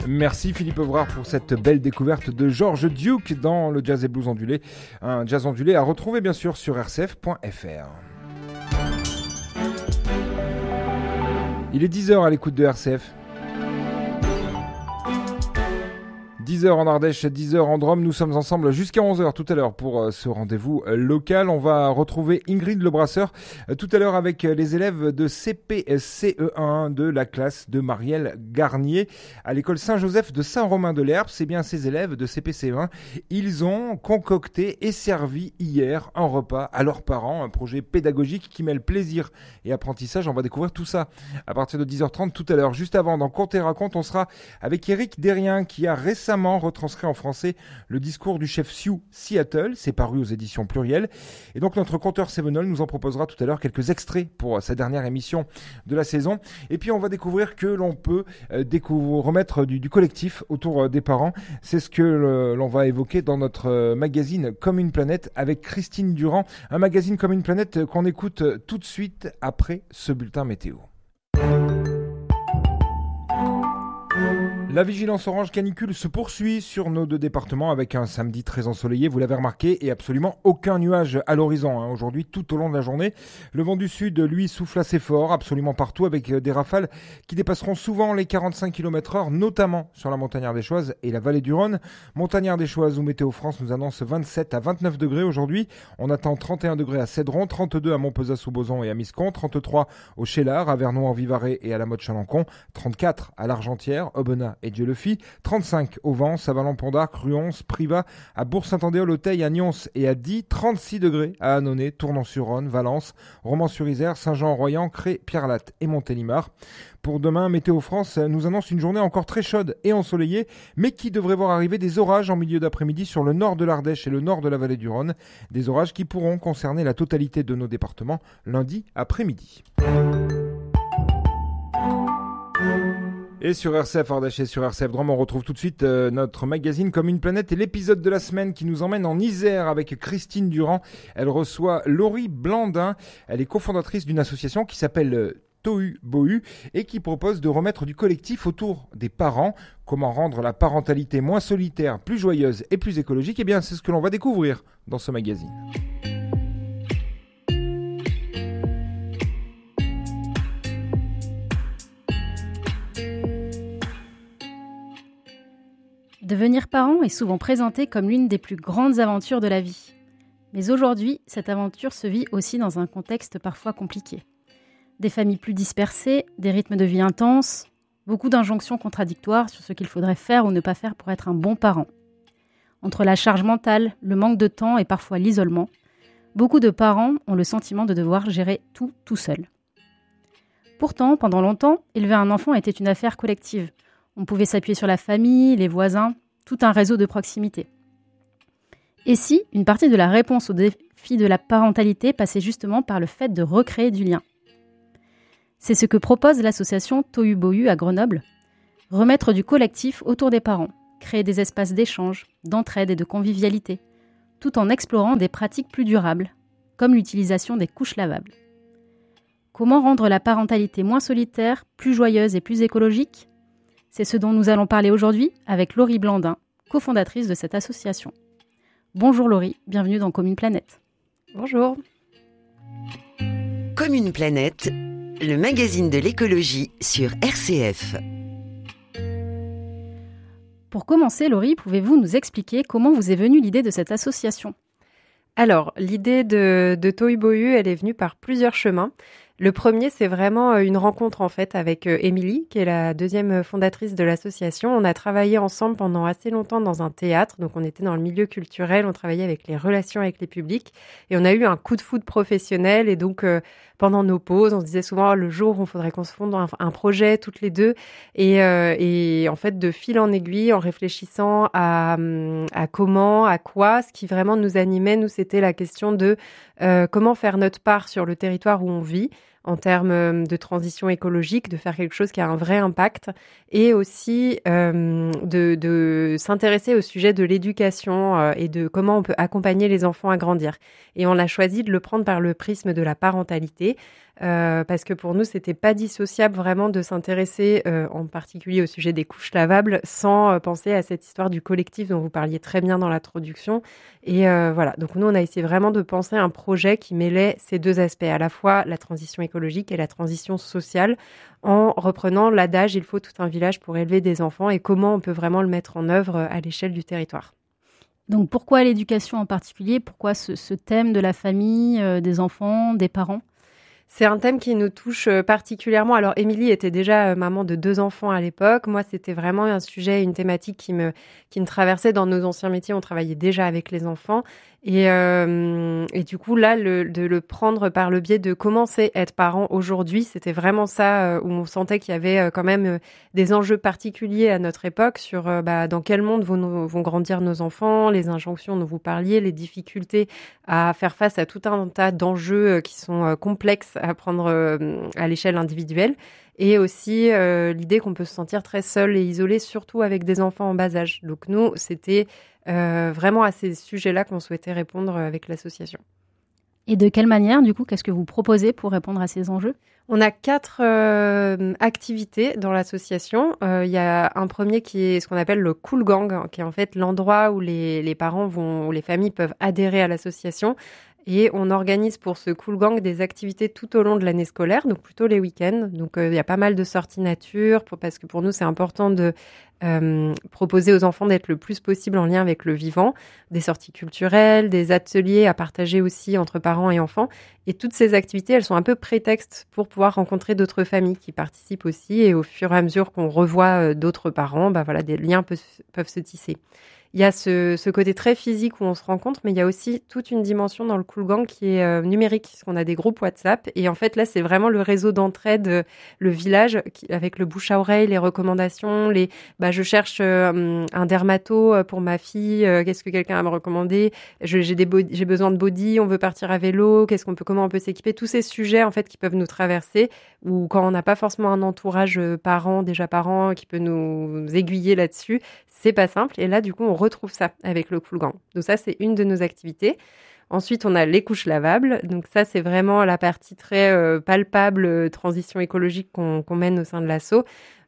Merci Philippe Evrard pour cette belle découverte de George Duke dans le Jazz et Blues ondulé. Un jazz ondulé à retrouver bien sûr sur rcf.fr. Il est 10h à l'écoute de RCF. 10h en Ardèche, 10h en Drôme, nous sommes ensemble jusqu'à 11h tout à l'heure pour ce rendez-vous local. On va retrouver Ingrid Lebrasseur tout à l'heure avec les élèves de CPCE1 de la classe de Marielle Garnier à l'école Saint-Joseph de Saint-Romain-de-l'Herbe. C'est bien ces élèves de CPCE1. Ils ont concocté et servi hier un repas à leurs parents, un projet pédagogique qui mêle plaisir et apprentissage. On va découvrir tout ça à partir de 10h30 tout à l'heure. Juste avant, dans Conte et Raconte, on sera avec Éric Derrien qui a récemment retranscrit en français le discours du chef Sioux Seattle. C'est paru aux éditions Pluriel. Et donc notre conteur Sévenol nous en proposera tout à l'heure quelques extraits pour sa dernière émission de la saison. Et puis on va découvrir que l'on peut remettre du collectif autour des parents. C'est ce que l'on va évoquer dans notre magazine Comme une planète avec Christine Durand. Un magazine Comme une planète qu'on écoute tout de suite après ce bulletin météo. La vigilance orange canicule se poursuit sur nos deux départements avec un samedi très ensoleillé, vous l'avez remarqué, et absolument aucun nuage à l'horizon aujourd'hui tout au long de la journée. Le vent du sud, lui, souffle assez fort, absolument partout, avec des rafales qui dépasseront souvent les 45 km/h, notamment sur la Montagnard des Choises et la vallée du Rhône. Montagnard des Choises où Météo France nous annonce 27 à 29 degrés aujourd'hui. On attend 31 degrés à Cédron, 32 à Montpezat-sous-Bozon et à Miscon, 33 au Chélard, à Vernon-en-Vivarais et à la Motte-Chalancon, 34 à l'Argentière, Aubenas et Dieulefit, 35 au Vence, à Vallon-Pont-d'Arc, Ruons, Privas, à Bourg-Saint-Andéol, Auteuil, à Nyons et à Die, 36 degrés à Annonay, Tournon-sur-Rhône, Valence, Romans-sur-Isère, Saint-Jean-Royan, Cré, Pierrelatte et Montélimar. Pour demain, Météo France nous annonce une journée encore très chaude et ensoleillée, mais qui devrait voir arriver des orages en milieu d'après-midi sur le nord de l'Ardèche et le nord de la vallée du Rhône. Des orages qui pourront concerner la totalité de nos départements lundi après-midi. Et sur RCF Ardèche et sur RCF Drôme, on retrouve tout de suite notre magazine Comme une planète et l'épisode de la semaine qui nous emmène en Isère avec Christine Durand. Elle reçoit Laurie Blandin. Elle est cofondatrice d'une association qui s'appelle Tohu Bohu et qui propose de remettre du collectif autour des parents. Comment rendre la parentalité moins solitaire, plus joyeuse et plus écologique? Eh bien, c'est ce que l'on va découvrir dans ce magazine. Devenir parent est souvent présenté comme l'une des plus grandes aventures de la vie. Mais aujourd'hui, cette aventure se vit aussi dans un contexte parfois compliqué. Des familles plus dispersées, des rythmes de vie intenses, beaucoup d'injonctions contradictoires sur ce qu'il faudrait faire ou ne pas faire pour être un bon parent. Entre la charge mentale, le manque de temps et parfois l'isolement, beaucoup de parents ont le sentiment de devoir gérer tout seul. Pourtant, pendant longtemps, élever un enfant était une affaire collective. On pouvait s'appuyer sur la famille, les voisins, tout un réseau de proximité. Et si une partie de la réponse au défi de la parentalité passait justement par le fait de recréer du lien? C'est ce que propose l'association Tohu Bohu à Grenoble. Remettre du collectif autour des parents, créer des espaces d'échange, d'entraide et de convivialité, tout en explorant des pratiques plus durables, comme l'utilisation des couches lavables. Comment rendre la parentalité moins solitaire, plus joyeuse et plus écologique ? C'est ce dont nous allons parler aujourd'hui avec Laurie Blandin, cofondatrice de cette association. Bonjour Laurie, bienvenue dans Comme une planète. Bonjour. Comme une planète, le magazine de l'écologie sur RCF. Pour commencer, Laurie, pouvez-vous nous expliquer comment vous est venue l'idée de cette association ? Alors, l'idée de Tohu Bohu, elle est venue par plusieurs chemins. Le premier, c'est vraiment une rencontre en fait avec Émilie, qui est la deuxième fondatrice de l'association. On a travaillé ensemble pendant assez longtemps dans un théâtre, donc on était dans le milieu culturel, on travaillait avec les relations avec les publics et on a eu un coup de foudre professionnel et donc pendant nos pauses, on se disait souvent le jour où il faudrait qu'on se fonde dans un projet toutes les deux et en fait de fil en aiguille, en réfléchissant à comment, à quoi, ce qui vraiment nous animait, nous c'était la question de comment faire notre part sur le territoire où on vit en termes de transition écologique, de faire quelque chose qui a un vrai impact et aussi de s'intéresser au sujet de l'éducation et de comment on peut accompagner les enfants à grandir. Et on a choisi de le prendre par le prisme de la parentalité parce que pour nous, c'était pas dissociable vraiment de s'intéresser en particulier au sujet des couches lavables sans penser à cette histoire du collectif dont vous parliez très bien dans l'introduction. Et voilà, donc nous, on a essayé vraiment de penser à un projet qui mêlait ces deux aspects, à la fois la transition écologique et la transition sociale, en reprenant l'adage « il faut tout un village pour élever des enfants » et comment on peut vraiment le mettre en œuvre à l'échelle du territoire. Donc pourquoi l'éducation en particulier ? Pourquoi ce thème de la famille, des enfants, des parents ? C'est un thème qui nous touche particulièrement. Alors, Émilie était déjà maman de 2 enfants à l'époque. Moi, c'était vraiment un sujet, une thématique qui me traversait dans nos anciens métiers. On travaillait déjà avec les enfants. Et du coup, là, de le prendre par le biais de commencer à être parent aujourd'hui, c'était vraiment ça où on sentait qu'il y avait quand même des enjeux particuliers à notre époque sur dans quel monde vont grandir nos enfants, les injonctions dont vous parliez, les difficultés à faire face à tout un tas d'enjeux qui sont complexes à prendre à l'échelle individuelle. Et aussi l'idée qu'on peut se sentir très seul et isolé, surtout avec des enfants en bas âge. Donc nous, c'était vraiment à ces sujets-là qu'on souhaitait répondre avec l'association. Et de quelle manière, du coup, qu'est-ce que vous proposez pour répondre à ces enjeux ? On a 4 activités dans l'association. Il y a un premier qui est ce qu'on appelle le Cool Gang, qui est en fait l'endroit où les parents où les familles peuvent adhérer à l'association. Et on organise pour ce Cool Gang des activités tout au long de l'année scolaire, donc plutôt les week-ends. Donc il y a pas mal de sorties nature, parce que pour nous c'est important de proposer aux enfants d'être le plus possible en lien avec le vivant, des sorties culturelles, des ateliers à partager aussi entre parents et enfants. Et toutes ces activités, elles sont un peu prétexte pour pouvoir rencontrer d'autres familles qui participent aussi. Et au fur et à mesure qu'on revoit d'autres parents, des liens peuvent se tisser. Il y a ce côté très physique où on se rencontre, mais il y a aussi toute une dimension dans le Cool Gang qui est numérique, parce qu'on a des groupes WhatsApp. Et en fait, là, c'est vraiment le réseau d'entraide, le village, avec le bouche à oreille, les recommandations, je cherche un dermato pour ma fille, qu'est-ce que quelqu'un a à me recommander, j'ai besoin de body, on veut partir à vélo, comment on peut s'équiper, tous ces sujets en fait qui peuvent nous traverser, ou quand on n'a pas forcément un entourage parent qui peut nous aiguiller là-dessus, c'est pas simple. Et là, du coup, on retrouve ça avec le Cool Gang. Donc ça, c'est une de nos activités. Ensuite, on a les couches lavables. Donc ça, c'est vraiment la partie très palpable, transition écologique qu'on mène au sein de l'asso.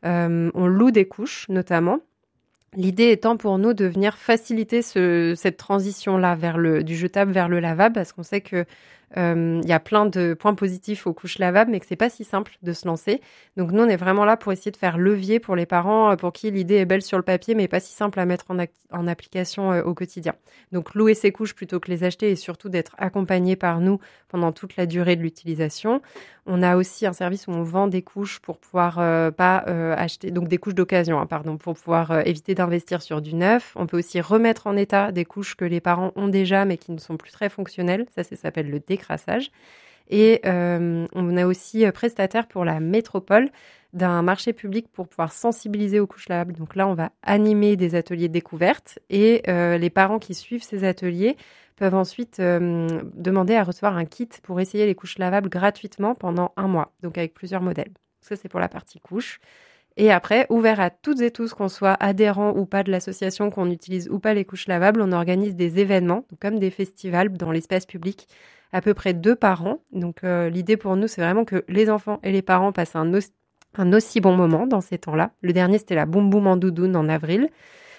On loue des couches, notamment. L'idée étant pour nous de venir faciliter cette transition-là du jetable vers le lavable, parce qu'on sait que y a plein de points positifs aux couches lavables, mais que c'est pas si simple de se lancer. Donc nous, on est vraiment là pour essayer de faire levier pour les parents pour qui l'idée est belle sur le papier, mais pas si simple à mettre en application au quotidien. Donc louer ces couches plutôt que les acheter, et surtout d'être accompagné par nous pendant toute la durée de l'utilisation. On a aussi un service où on vend des couches pour pouvoir acheter, donc des couches d'occasion, pour pouvoir éviter d'investir sur du neuf. On peut aussi remettre en état des couches que les parents ont déjà mais qui ne sont plus très fonctionnelles. Ça s'appelle le décrassage. Et on a aussi prestataire pour la métropole d'un marché public pour pouvoir sensibiliser aux couches lavables. Donc là, on va animer des ateliers de découverte et les parents qui suivent ces ateliers peuvent ensuite demander à recevoir un kit pour essayer les couches lavables gratuitement pendant 1 mois, donc avec plusieurs modèles. Ça, c'est pour la partie couche. Et après, ouvert à toutes et tous, qu'on soit adhérent ou pas de l'association, qu'on utilise ou pas les couches lavables, on organise des événements, donc comme des festivals dans l'espace public, à peu près 2 par an. Donc l'idée pour nous, c'est vraiment que les enfants et les parents passent un aussi bon moment dans ces temps-là. Le dernier, c'était la Boum Boum en doudoune en avril.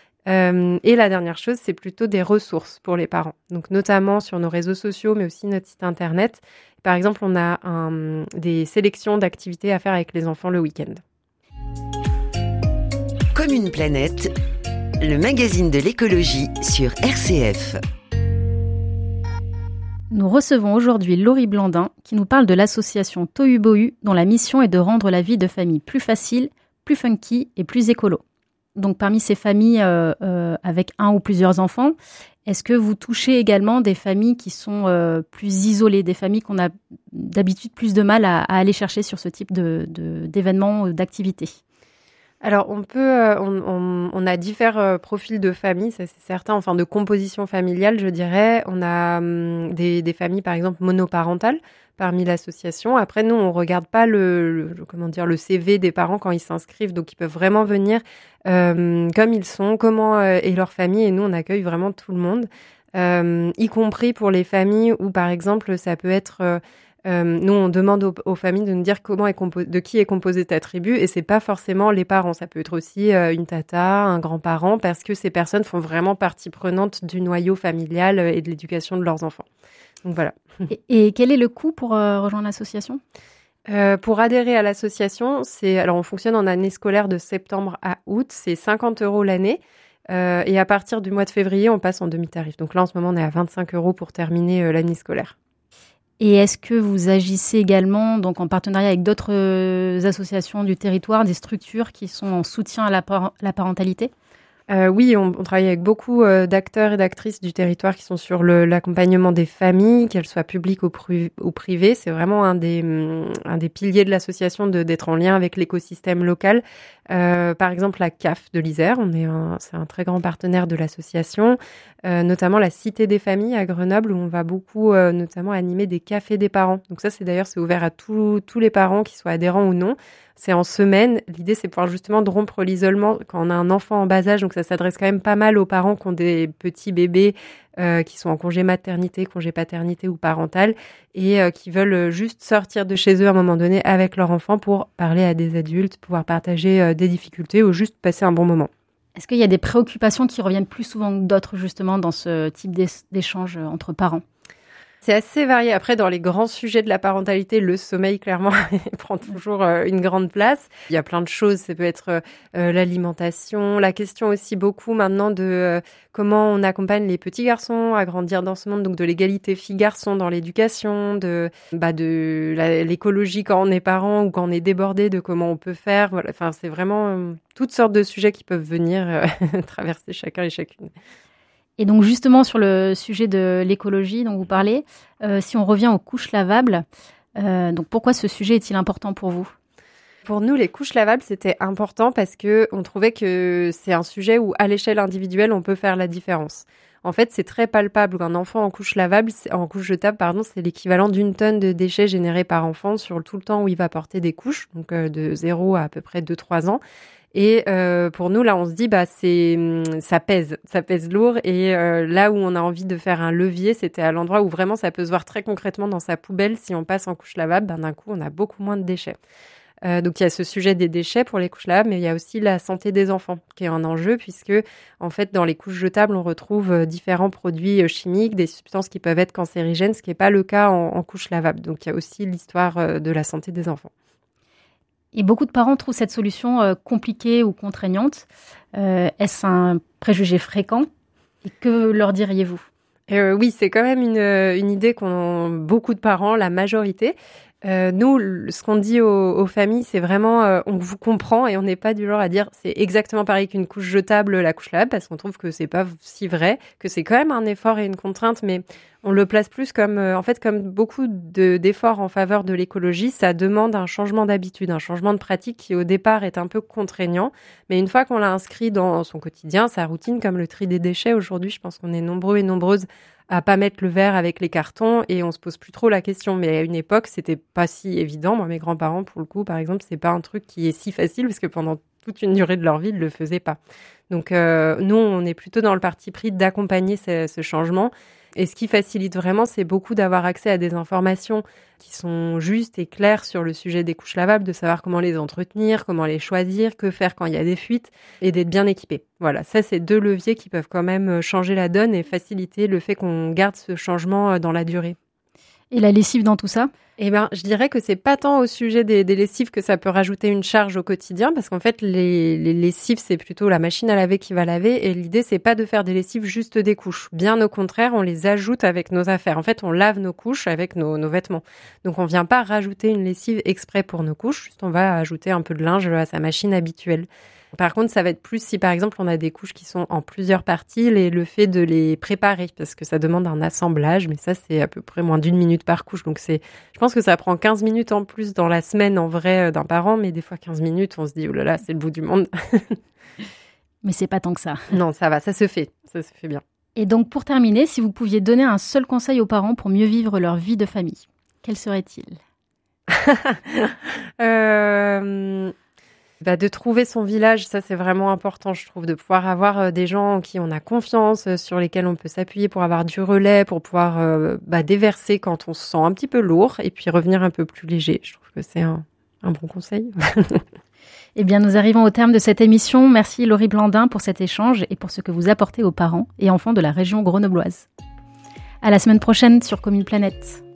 Et la dernière chose, c'est plutôt des ressources pour les parents. Donc notamment sur nos réseaux sociaux, mais aussi notre site internet. Par exemple, on a des sélections d'activités à faire avec les enfants le week-end. Comme une planète, le magazine de l'écologie sur RCF. Nous recevons aujourd'hui Laurie Blandin qui nous parle de l'association Tohu Bohu dont la mission est de rendre la vie de famille plus facile, plus funky et plus écolo. Donc parmi ces familles avec 1 ou plusieurs enfants, est-ce que vous touchez également des familles qui sont plus isolées, des familles qu'on a d'habitude plus de mal à aller chercher sur ce type d'événements, d'activités ? Alors, on a divers profils de familles, ça c'est certain, enfin de composition familiale, je dirais. On a des familles, par exemple, monoparentales parmi l'association. Après, nous, on regarde pas le CV des parents quand ils s'inscrivent, donc ils peuvent vraiment venir comme ils sont, comment est leur famille, et nous, on accueille vraiment tout le monde, y compris pour les familles où, par exemple, ça peut être Nous, on demande aux familles de nous dire de qui est composée ta tribu, et c'est pas forcément les parents. Ça peut être aussi une tata, un grand-parent, parce que ces personnes font vraiment partie prenante du noyau familial et de l'éducation de leurs enfants. Donc voilà. Et quel est le coût pour rejoindre l'association ? Pour adhérer à l'association, on fonctionne en année scolaire de septembre à août, c'est 50 € l'année. Et à partir du mois de février, on passe en demi-tarif. Donc là, en ce moment, on est à 25 € pour terminer l'année scolaire. Et est-ce que vous agissez également donc en partenariat avec d'autres associations du territoire, des structures qui sont en soutien à la parentalité ? Oui, on travaille avec beaucoup d'acteurs et d'actrices du territoire qui sont sur l'accompagnement des familles, qu'elles soient publiques ou privées. C'est vraiment un des piliers de l'association d'être en lien avec l'écosystème local. Par exemple, la CAF de l'Isère, c'est un très grand partenaire de l'association, notamment la Cité des familles à Grenoble, où on va beaucoup notamment animer des cafés des parents. Donc ça, c'est ouvert à tous les parents, qui soient adhérents ou non. C'est en semaine. L'idée, c'est pouvoir justement de rompre l'isolement quand on a un enfant en bas âge. Donc, ça s'adresse quand même pas mal aux parents qui ont des petits bébés qui sont en congé maternité, congé paternité ou parental et qui veulent juste sortir de chez eux à un moment donné avec leur enfant pour parler à des adultes, pouvoir partager des difficultés ou juste passer un bon moment. Est-ce qu'il y a des préoccupations qui reviennent plus souvent que d'autres justement dans ce type d'échange entre parents ? C'est assez varié. Après, dans les grands sujets de la parentalité, le sommeil, clairement, prend toujours une grande place. Il y a plein de choses. Ça peut être l'alimentation, la question aussi beaucoup maintenant de comment on accompagne les petits garçons à grandir dans ce monde, donc de l'égalité filles-garçons dans l'éducation, de l'écologie quand on est parent ou quand on est débordé, de comment on peut faire. Voilà. Enfin, c'est vraiment toutes sortes de sujets qui peuvent venir traverser chacun et chacune. Et donc justement sur le sujet de l'écologie dont vous parlez, si on revient aux couches lavables, donc pourquoi ce sujet est-il important pour vous ? Pour nous, les couches lavables, c'était important parce que on trouvait que c'est un sujet où, à l'échelle individuelle, on peut faire la différence. En fait, c'est très palpable qu'un enfant en couche jetable, c'est l'équivalent d'1 tonne de déchets générés par enfant sur tout le temps où il va porter des couches, donc de 0 à peu près 2-3 ans. Et pour nous, là, on se dit, ça pèse lourd. Et là où on a envie de faire un levier, c'était à l'endroit où vraiment ça peut se voir très concrètement dans sa poubelle. Si on passe en couche lavable, d'un coup, on a beaucoup moins de déchets. Donc il y a ce sujet des déchets pour les couches lavables, mais il y a aussi la santé des enfants qui est un enjeu, puisque en fait dans les couches jetables on retrouve différents produits chimiques, des substances qui peuvent être cancérigènes, ce qui n'est pas le cas en couche lavable. Donc il y a aussi l'histoire de la santé des enfants. Et beaucoup de parents trouvent cette solution compliquée ou contraignante. Est-ce un préjugé fréquent ? Et que leur diriez-vous ? Oui, c'est quand même une idée qu'ont beaucoup de parents, la majorité. Nous, ce qu'on dit aux familles, c'est vraiment on vous comprend et on n'est pas du genre à dire c'est exactement pareil qu'une couche jetable, la couche lavable, parce qu'on trouve que c'est pas si vrai, que c'est quand même un effort et une contrainte, mais on le place plus comme comme beaucoup d'efforts en faveur de l'écologie, ça demande un changement d'habitude, un changement de pratique qui au départ est un peu contraignant, mais une fois qu'on l'a inscrit dans son quotidien, sa routine, comme le tri des déchets aujourd'hui, je pense qu'on est nombreux et nombreuses à pas mettre le verre avec les cartons et on se pose plus trop la question. Mais à une époque, c'était pas si évident. Moi, mes grands-parents, pour le coup, par exemple, c'est pas un truc qui est si facile parce que pendant toute une durée de leur vie, ils le faisaient pas. Donc, nous, on est plutôt dans le parti pris d'accompagner ce changement. Et ce qui facilite vraiment, c'est beaucoup d'avoir accès à des informations qui sont justes et claires sur le sujet des couches lavables, de savoir comment les entretenir, comment les choisir, que faire quand il y a des fuites et d'être bien équipé. Voilà, ça, c'est 2 leviers qui peuvent quand même changer la donne et faciliter le fait qu'on garde ce changement dans la durée. Et la lessive dans tout ça ? Je dirais que c'est pas tant au sujet des lessives que ça peut rajouter une charge au quotidien, parce qu'en fait, les lessives, c'est plutôt la machine à laver qui va laver, et l'idée, c'est pas de faire des lessives juste des couches. Bien au contraire, on les ajoute avec nos affaires. En fait, on lave nos couches avec nos vêtements. Donc, on vient pas rajouter une lessive exprès pour nos couches, juste on va ajouter un peu de linge à sa machine habituelle. Par contre, ça va être plus si, par exemple, on a des couches qui sont en plusieurs parties, le fait de les préparer, parce que ça demande un assemblage, mais ça, c'est à peu près moins d'1 minute par couche. Donc, je pense que ça prend 15 minutes en plus dans la semaine, en vrai, d'un parent, mais des fois, 15 minutes, on se dit, oh là là, c'est le bout du monde. Mais c'est pas tant que ça. Non, ça va, ça se fait bien. Et donc, pour terminer, si vous pouviez donner un seul conseil aux parents pour mieux vivre leur vie de famille, quel serait-il ? De trouver son village, ça c'est vraiment important, je trouve, de pouvoir avoir des gens en qui on a confiance, sur lesquels on peut s'appuyer pour avoir du relais, pour pouvoir déverser quand on se sent un petit peu lourd et puis revenir un peu plus léger. Je trouve que c'est un bon conseil. Eh bien, nous arrivons au terme de cette émission. Merci Laurie Blandin pour cet échange et pour ce que vous apportez aux parents et enfants de la région grenobloise. À la semaine prochaine sur Commune Planète.